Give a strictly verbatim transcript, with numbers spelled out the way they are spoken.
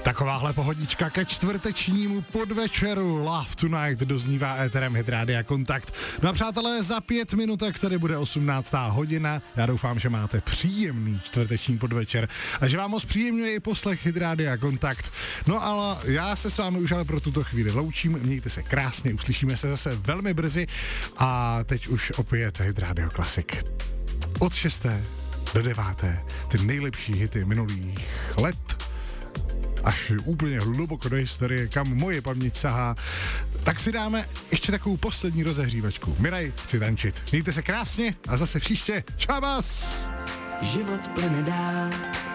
Takováhle pohodička ke čtvrtečnímu podvečeru. Love Tonight doznívá éterem Hit Rádia Kontakt. No a přátelé, za pět minutek tady bude osmnáctá hodina. Já doufám, že máte příjemný čtvrteční podvečer a že vám moc příjemňuje i poslech Hit Rádia Kontakt. No ale já se s vámi už ale pro tuto chvíli loučím. Mějte se krásně, uslyšíme se zase velmi brzy a teď už opět Hit Radio Klasik. Od šesté do deváté ty nejlepší hity minulých let až úplně hluboko do historie, kam moje paměť sahá, tak si dáme ještě takovou poslední rozehřívačku. Miraj, chci tančit. Mějte se krásně a zase příště. Čau vás! Život plyne dál